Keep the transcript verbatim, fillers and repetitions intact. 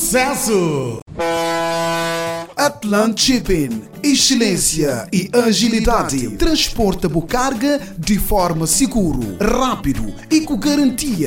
Sucesso! Atlant Shipping, excelência e agilidade. Transporta a carga de forma seguro, rápido e com garantia